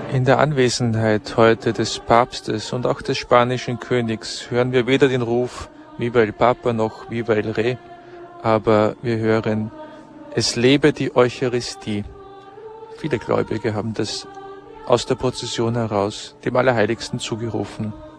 In der Anwesenheit heute des Papstes und auch des spanischen Königs hören wir weder den Ruf Viva el Papa noch Viva el Rey, aber wir hören, es lebe die Eucharistie. Viele Gläubige haben das aus der Prozession heraus dem Allerheiligsten zugerufen.